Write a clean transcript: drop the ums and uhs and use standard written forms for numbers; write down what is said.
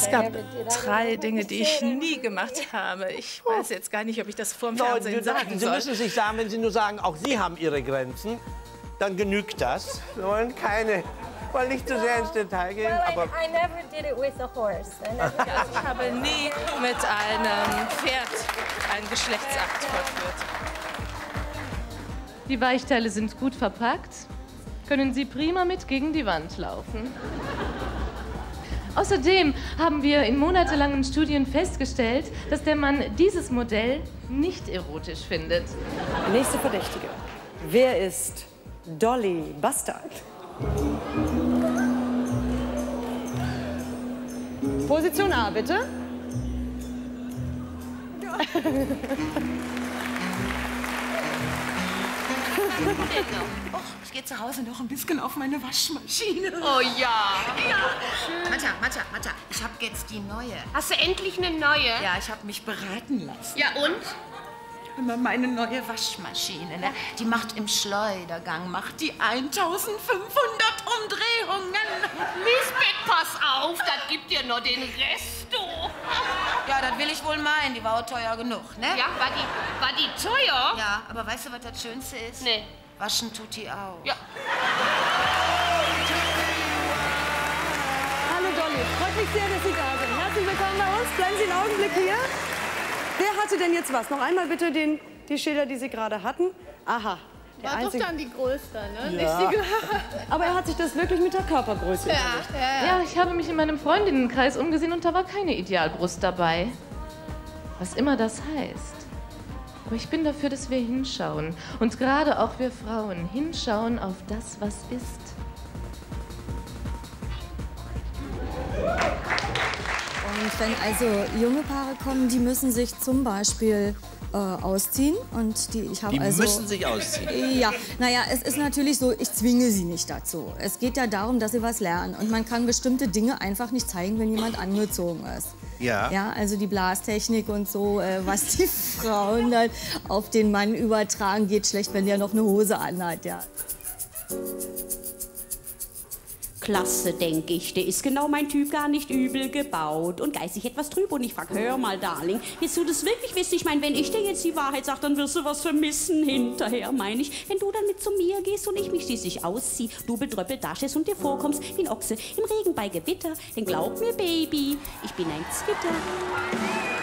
Es gab 3 Dinge, die ich nie gemacht habe. Ich weiß jetzt gar nicht, ob ich das vor dem Fernsehen sagen Sie soll. müssen sich sagen, wenn Sie nur sagen, auch Sie haben Ihre Grenzen, dann genügt das. Wir wollen nicht zu sehr ins Detail gehen. Aber I never did it with a horse. Ich habe nie mit einem Pferd einen Geschlechtsakt vollführt. Die Weichteile sind gut verpackt, können Sie prima mit gegen die Wand laufen. Außerdem haben wir in monatelangen Studien festgestellt, dass der Mann dieses Modell nicht erotisch findet. Nächste Verdächtige. Wer ist Dolly Bastard? Position A, bitte. Och, ich gehe zu Hause noch ein bisschen auf meine Waschmaschine. Oh ja. Matja, ich habe jetzt die neue. Hast du endlich eine neue? Ja, ich habe mich beraten lassen. Ja, und? Immer meine neue Waschmaschine, ne? Die macht im Schleudergang, macht die 1500 Umdrehungen. Lisbeth, pass auf, das gibt dir noch den Rest, du. Ja, das will ich wohl meinen, die war auch teuer genug, ne? Ja, war die teuer? Ja, aber weißt du, was das Schönste ist? Nee. Waschen tut die auch. Ja. Hallo Dolly, freut mich sehr, dass Sie da sind. Herzlich willkommen bei uns. Bleiben Sie einen Augenblick hier. Wer hatte denn jetzt was? Noch einmal bitte die Schilder, die Sie gerade hatten. Aha. Der War einzige... doch dann die größte, ne? Ja. Nicht die... Aber er hat sich das wirklich mit der Körpergröße überlegt. Ja, ich habe mich in meinem Freundinnenkreis umgesehen und da war keine Idealbrust dabei. Was immer das heißt. Aber ich bin dafür, dass wir hinschauen. Und gerade auch wir Frauen hinschauen auf das, was ist. Und wenn also junge Paare kommen, die müssen sich zum Beispiel ausziehen. Und die müssen sich ausziehen? Ja, naja, es ist natürlich so, ich zwinge sie nicht dazu. Es geht ja darum, dass sie was lernen. Und man kann bestimmte Dinge einfach nicht zeigen, wenn jemand angezogen ist. Ja. Ja, also die Blastechnik und so, was die Frauen dann auf den Mann übertragen, geht schlecht, wenn der noch eine Hose anhat, ja. Klasse, denke ich. Der ist genau mein Typ, gar nicht übel gebaut. Und geistig etwas trüb. Und ich frag, hör mal, Darling, willst du das wirklich wissen? Ich meine, wenn ich dir jetzt die Wahrheit sag, dann wirst du was vermissen hinterher, meine ich. Wenn du dann mit zu mir gehst und ich mich schließlich ausziehe, du betröppelt dastehst und dir vorkommst wie ein Ochse im Regen bei Gewitter. Denn glaub mir, Baby, ich bin ein Zwitter.